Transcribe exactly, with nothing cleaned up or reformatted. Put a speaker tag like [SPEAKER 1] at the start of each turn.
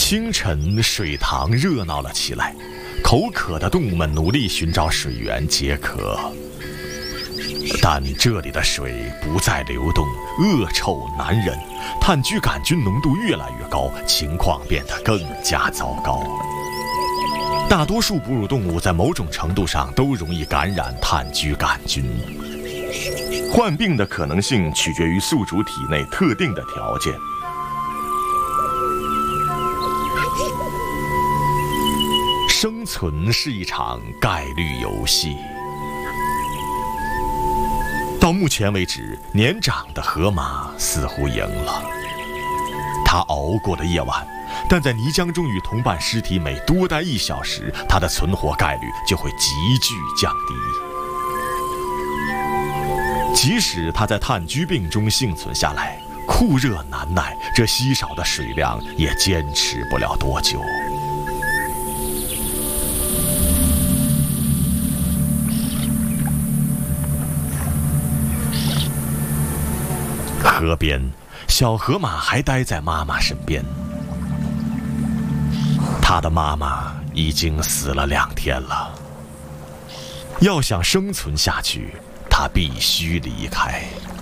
[SPEAKER 1] 清晨，水塘热闹了起来，口渴的动物们努力寻找水源解渴。但这里的水不再流动，恶臭难忍，炭疽杆菌浓度越来越高，情况变得更加糟糕。大多数哺乳动物在某种程度上都容易感染炭疽杆菌。患病的可能性取决于宿主体内特定的条件。生存是一场概率游戏。到目前为止，年长的河马似乎赢了。它熬过了夜晚，但在泥浆中与同伴尸体每多待一小时，它的存活概率就会急剧降低。即使它在炭疽病中幸存下来，酷热难耐，这稀少的水量也坚持不了多久。河边，小河马还待在妈妈身边。它的妈妈已经死了两天了。要想生存下去，它必须离开。